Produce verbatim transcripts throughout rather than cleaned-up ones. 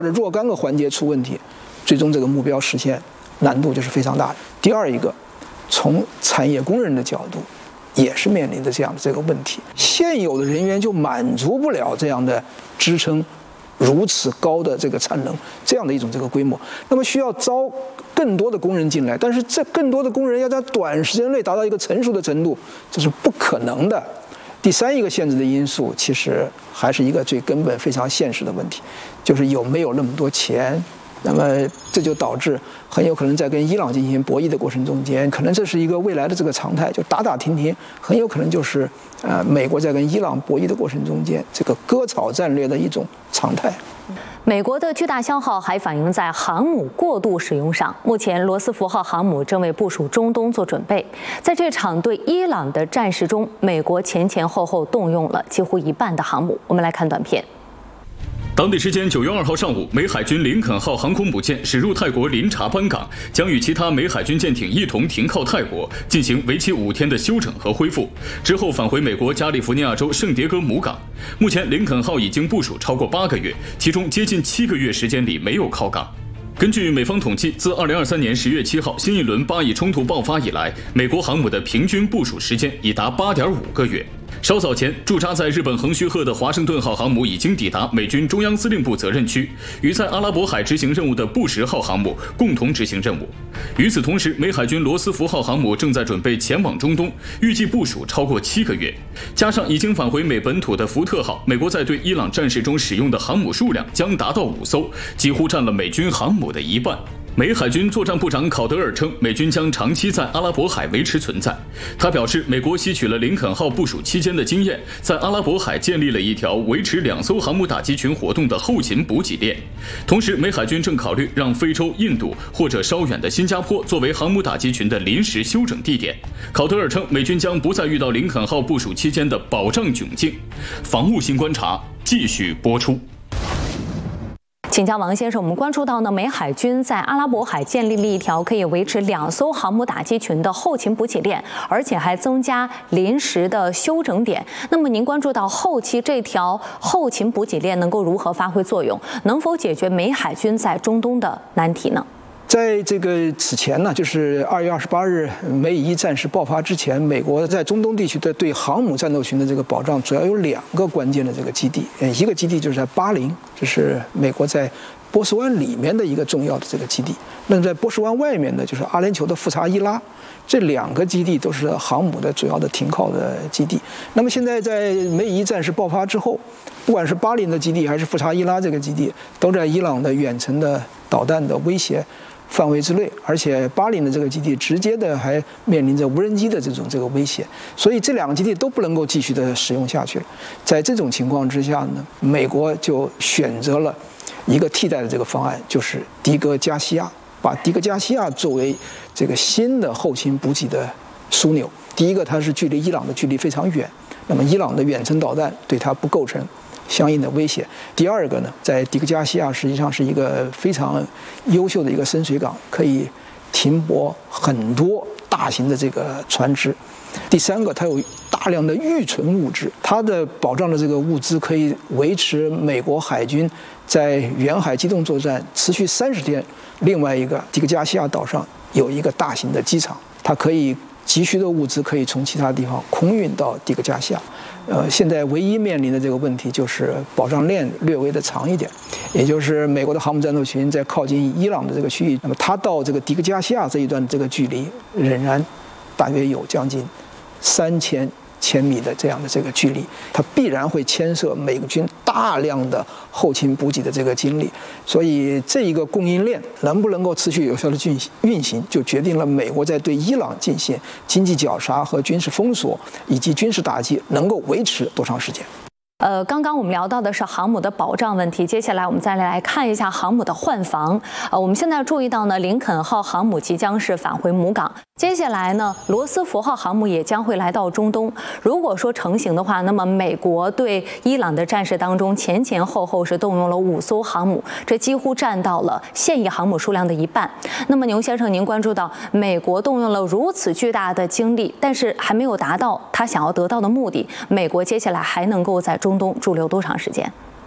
若干个环节出问题，最终这个目标实现难度就是非常大的。第二一个，从产业工人的角度，也是面临着这样的这个问题，现有的人员就满足不了这样的支撑如此高的这个产能，这样的一种这个规模，那么需要招更多的工人进来，但是这更多的工人要在短时间内达到一个成熟的程度，这是不可能的。第三一个限制的因素，其实还是一个最根本、非常现实的问题，就是有没有那么多钱。那么这就导致很有可能在跟伊朗进行博弈的过程中间，可能这是一个未来的这个常态，就打打停停，很有可能就是呃美国在跟伊朗博弈的过程中间，这个割草战略的一种常态。 美国的巨大消耗还反映在航母过度使用上。目前，罗斯福号航母正为部署中东做准备。在这场对伊朗的战事中，美国前前后后动用了几乎一半的航母。我们来看短片。 当地时间九月二号上午，美海军林肯号航空母舰驶入泰国林察班港，将与其他美海军舰艇一同停靠泰国，进行为期五天的休整和恢复。之后返回美国加利福尼亚州圣迭戈母港。目前，林肯号已经部署超过八个月，其中接近七个月时间里没有靠港。根据美方统计，自二零二三年十月七号新一轮巴以冲突爆发以来，美国航母的平均部署时间已达八点五个月。稍早前，驻扎在日本横须贺的华盛顿号航母已经抵达美军中央司令部责任区，与在阿拉伯海执行任务的布什号航母共同执行任务。与此同时，美海军罗斯福号航母正在准备前往中东，预计部署超过七个月。加上已经返回美本土的福特号，美国在对伊朗战事中使用的航母数量将达到五艘，几乎占了美军航母的一半。美海军作战部长考德尔称，美军将长期在阿拉伯海维持存在。他表示，美国吸取了林肯号部署期间的经验，在阿拉伯海建立了一条维持两艘航母打击群活动的后勤补给链。同时，美海军正考虑让非洲、印度或者稍远的新加坡作为航母打击群的临时休整地点。考德尔称，美军将不再遇到林肯号部署期间的保障窘境。防务新观察继续播出。 请教王先生，我们关注到呢，美海军在阿拉伯海建立了一条可以维持两艘航母打击群的后勤补给链，而且还增加临时的休整点。那么您关注到后期这条后勤补给链能够如何发挥作用，能否解决美海军在中东的难题呢？ 在这个此前呢，就是二月二十八日美以伊战事爆发之前，美国在中东地区的对航母战斗群的这个保障，主要有两个关键的这个基地。一个基地就是在巴林，这是美国在波斯湾里面的一个重要的这个基地。那在波斯湾外面呢，就是阿联酋的富查伊拉。这两个基地都是航母的主要的停靠的基地。那么现在在美以伊战事爆发之后，不管是巴林的基地还是富查伊拉这个基地，都在伊朗的远程的导弹的威胁范围之内，而且巴林的这个基地直接的还面临着无人机的这种这个威胁，所以这两个基地都不能够继续的使用下去了。在这种情况之下呢，美国就选择了一个替代的这个方案，就是迪戈加西亚，把迪戈加西亚作为这个新的后勤补给的枢纽。第一个，它是距离伊朗的距离非常远，那么伊朗的远程导弹对它不构成相应的威胁。第二个呢，在迪戈加西亚实际上是一个非常优秀的一个深水港，可以停泊很多大型的这个船只。第三个，它有大量的预存物质，它的保障的这个物资可以维持美国海军在远海机动作战持续三十天。另外一个，迪戈加西亚岛上有一个大型的机场，它可以急需的物资可以从其他地方空运到迪戈加西亚。呃，现在唯一面临的这个问题就是保障链略微的长一点，也就是美国的航母战斗群在靠近伊朗的这个区域，那么它到这个迪戈加西亚这一段这个距离仍然大约有将近三千千米的这样的这个距离，它必然会牵涉美军大量的后勤补给的这个精力，所以这一个供应链能不能够持续有效的运行，就决定了美国在对伊朗进行经济绞杀和军事封锁以及军事打击能够维持多长时间。 呃，刚刚我们聊到的是航母的保障问题，接下来我们再来看一下航母的换防。呃，我们现在注意到呢，林肯号航母即将是返回母港，接下来呢，罗斯福号航母也将会来到中东。如果说成型的话，那么美国对伊朗的战事当中前前后后是动用了五艘航母，这几乎占到了现役航母数量的一半。那么牛先生，您关注到美国动用了如此巨大的精力，但是还没有达到他想要得到的目的，美国接下来还能够在中中东驻留多长时间？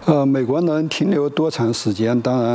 呃，美国能停留多长时间？当然。